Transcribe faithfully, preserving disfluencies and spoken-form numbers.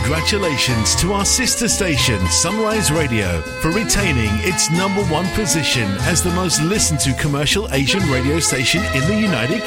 congratulations to our sister station, Sunrise Radio, for retaining its number one position as the most listened to commercial Asian radio station in the United